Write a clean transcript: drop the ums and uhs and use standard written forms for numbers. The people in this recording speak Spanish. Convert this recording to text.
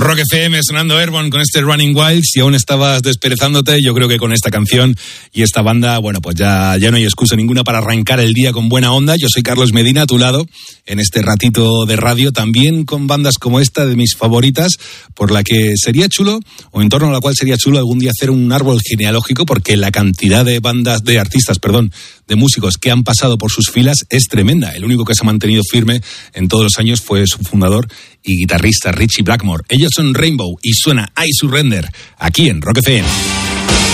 Rock FM sonando Airborne con este Running Wild. Si aún estabas desperezándote, yo creo que con esta canción y esta banda, bueno, pues ya no hay excusa ninguna para arrancar el día con buena onda. Yo soy Carlos Medina, a tu lado, en este ratito de radio, también con bandas como esta, de mis favoritas, por la que sería chulo, o en torno a la cual sería chulo algún día hacer un árbol genealógico, porque la cantidad de artistas, de músicos que han pasado por sus filas es tremenda. El único que se ha mantenido firme en todos los años fue su fundador y guitarrista Ritchie Blackmore. Ellos son Rainbow y suena I Surrender aquí en Rock FM.